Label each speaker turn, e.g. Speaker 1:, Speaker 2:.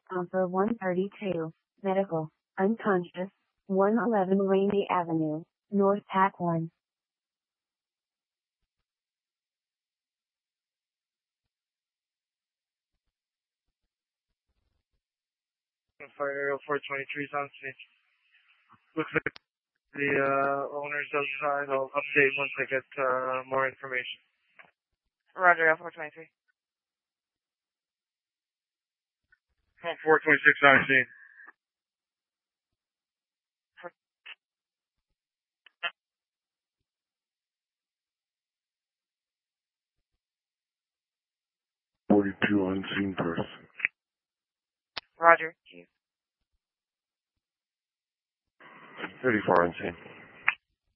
Speaker 1: Offer 132, medical, unconscious, 111 Rainy Avenue, North Pack 1.
Speaker 2: Fire 423 is on scene. Looks like the owners outside. I'll update once I get more information.
Speaker 3: Roger, 423.
Speaker 2: 426 on scene.
Speaker 4: .42 on scene person.
Speaker 3: Roger, Chief.
Speaker 4: 34 on scene.